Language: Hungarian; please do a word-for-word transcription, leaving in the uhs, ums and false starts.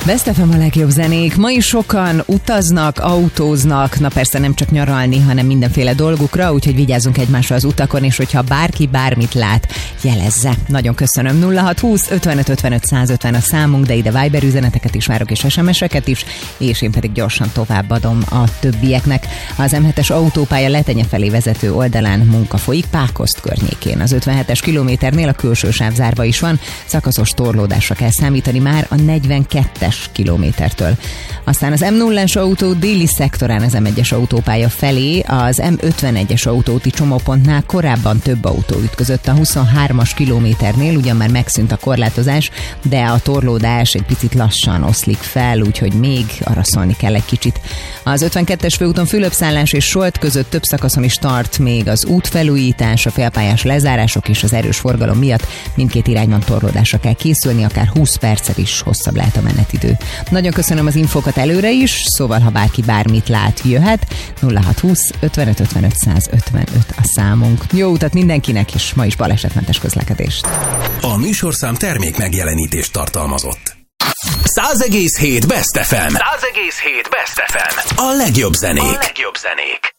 Best ef em a legjobb zenék. Ma is sokan utaznak, autóznak, na persze nem csak nyaralni, hanem mindenféle dolgukra, úgyhogy vigyázzunk egymásra az utakon, és hogyha bárki bármit lát, jelezze. Nagyon köszönöm. nulla hat húsz ötvenöt ötvenöt százötven a számunk, de ide Viber üzeneteket is várok, és es em es-eket is, és én pedig gyorsan továbbadom a többieknek. Az em hetes autópálya Letenye felé vezető oldalán munka folyik Pákozd környékén. Az ötvenhetes kilométernél a külső sáv zárva is van, szakaszos torlódásra kell számítani már a negyvenkettes kilométertől. Aztán az em nullás autó déli szektorán az em egyes autópálya felé, az em ötvenegyes autóúti csomópontnál korábban több autó ütközött a huszonhármas kilométernél, ugyan már megszűnt a korlátozás, de a torlódás egy picit lassan oszlik fel, úgyhogy még arra szólni kell egy kicsit. Az ötvenkettes főúton Fülöpszállás és Solt között több szakaszon is tart még az útfelújítás, a félpályás lezárások és az erős forgalom miatt mindkét irányban torlódásra kell készülni, akár húsz perccel is hosszabb lehet a menetidő. Nagyon köszönöm az infokat előre is, szóval ha bárki bármit lát, jöhet. nulla hat húsz ötvenöt ötvenöt százötvenöt a számunk. Jó utat mindenkinek, és ma is balesetmentes közlekedést. A műsorszám termék megjelenítést tartalmazott. száz egész hét Best ef em. száz egész hét Best ef em. A legjobb zenék. A legjobb zenék.